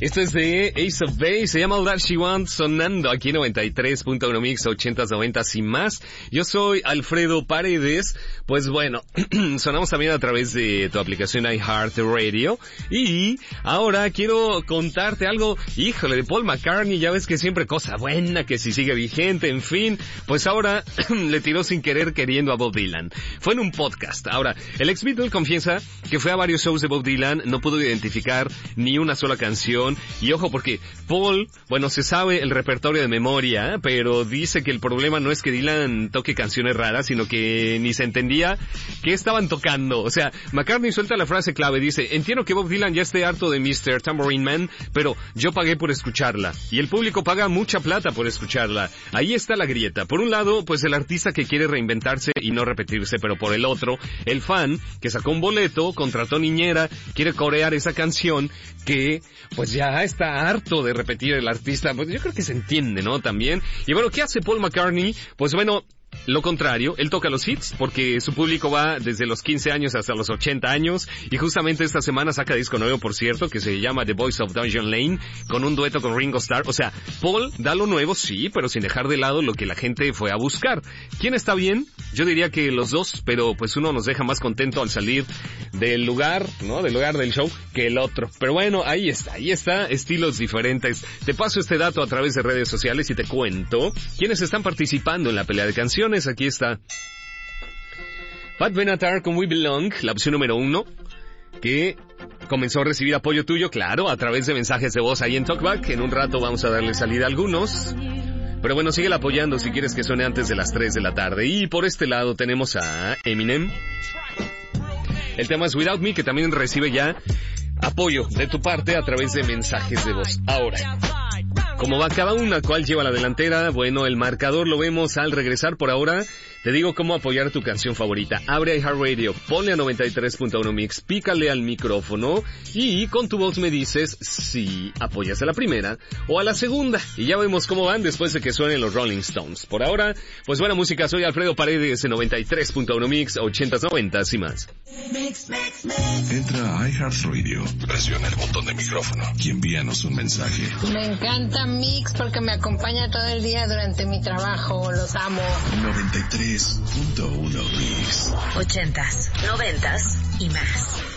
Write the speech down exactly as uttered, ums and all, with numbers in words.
Esto es de Ace of Base, se llama All That She Wants, sonando aquí en noventa y tres punto uno Mix, ochentas, noventas y más. Yo soy Alfredo Paredes. Pues bueno, sonamos también a través de tu aplicación iHeartRadio. Y ahora quiero contarte algo, híjole, de Paul McCartney. Ya ves que siempre cosa buena, que si sigue vigente, en fin. Pues ahora le tiró sin querer queriendo a Bob Dylan. Fue en un podcast. Ahora, el ex Beatle confiesa que fue a varios shows de Bob Dylan, no pudo identificar ni una sola canción. Y ojo, porque Paul, bueno, se sabe el repertorio de memoria, pero dice que el problema no es que Dylan toque canciones raras, sino que ni se entendía qué estaban tocando. O sea, McCartney suelta la frase clave, dice: entiendo que Bob Dylan ya esté harto de mister Tambourine Man, pero yo pagué por escucharla. Y el público paga mucha plata por escucharla. Ahí está la grieta. Por un lado, pues el artista que quiere reinventarse y no repetirse, pero por el otro, el fan que sacó un boleto, contrató niñera, quiere corear esa canción que pues ya está harto de repetir el artista. Pues yo creo que se entiende, ¿no? También. Y bueno, ¿qué hace Paul McCartney? Pues bueno, lo contrario, él toca los hits porque su público va desde los quince años hasta los ochenta años, y justamente esta semana saca disco nuevo, por cierto, que se llama The Voice of Dungeon Lane, con un dueto con Ringo Starr. O sea, Paul da lo nuevo, sí, pero sin dejar de lado lo que la gente fue a buscar. ¿Quién está bien? Yo diría que los dos, pero pues uno nos deja más contento al salir del lugar, ¿no? Del lugar del show que el otro. Pero bueno, ahí está, ahí está, estilos diferentes. Te paso este dato a través de redes sociales y te cuento quiénes están participando en la pelea de canciones. Aquí está Pat Benatar con We Belong, la opción número uno, que comenzó a recibir apoyo tuyo, claro, a través de mensajes de voz ahí en Talkback. En un rato vamos a darle salida a algunos, pero bueno, síguela apoyando si quieres que suene antes de las tres de la tarde. Y por este lado tenemos a Eminem. El tema es Without Me, que también recibe ya apoyo de tu parte a través de mensajes de voz. Ahora, ¿cómo va cada una? ¿Cuál lleva la delantera? Bueno, el marcador lo vemos al regresar. Por ahora, te digo cómo apoyar tu canción favorita. Abre iHeartRadio, ponle a noventa y tres punto uno Mix, pícale al micrófono y con tu voz me dices si apoyas a la primera o a la segunda. Y ya vemos cómo van después de que suenen los Rolling Stones. Por ahora, pues buena música. Soy Alfredo Paredes en noventa y tres punto uno Mix, ochentas, noventas y más. Mix, mix, mix. Entra a iHeartRadio, presiona el botón de micrófono y envíanos un mensaje. Me encanta Mix porque me acompaña todo el día durante mi trabajo. Los amo. noventa y tres punto uno Mix. Ochentas, noventas y más.